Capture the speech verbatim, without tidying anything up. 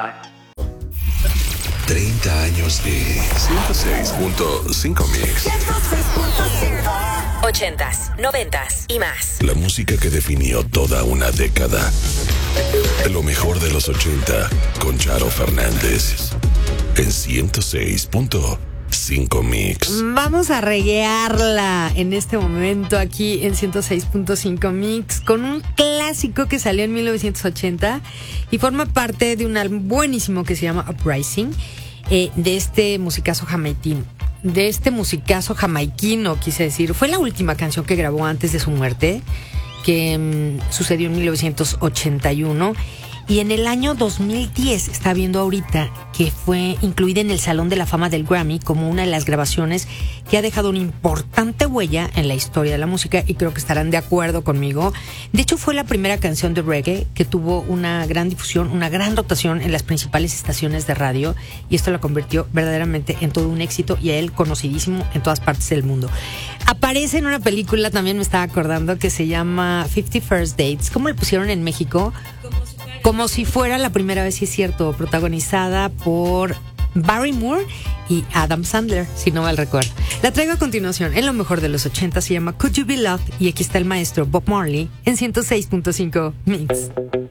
treinta años de ciento seis punto cinco Mix. Ochentas, noventas y más. La música que definió toda una década. Lo mejor de los ochenta con Charo Fernández. En ciento seis punto cinco Mix. Vamos a reguearla en este momento aquí en ciento seis punto cinco Mix con un clásico que salió en mil novecientos ochenta y forma parte de un álbum buenísimo que se llama Uprising, eh, de este musicazo jamaiquino. De este musicazo jamaiquino, quise decir. Fue la última canción que grabó antes de su muerte, que mmm, sucedió en mil novecientos ochenta y uno. Y en el año dos mil diez, está viendo ahorita, que fue incluida en el Salón de la Fama del Grammy como una de las grabaciones que ha dejado una importante huella en la historia de la música, y creo que estarán de acuerdo conmigo. De hecho, fue la primera canción de reggae que tuvo una gran difusión, una gran rotación en las principales estaciones de radio, y esto la convirtió verdaderamente en todo un éxito y a él conocidísimo en todas partes del mundo. Aparece en una película, también me estaba acordando, que se llama Fifty First Dates. ¿Cómo le pusieron en México? Como si fuera la primera vez, sí es cierto, protagonizada por Barry Moore y Adam Sandler, si no mal recuerdo. La traigo a continuación en lo mejor de los ochenta, se llama Could You Be Loved, y aquí está el maestro Bob Marley en ciento seis punto cinco Mix.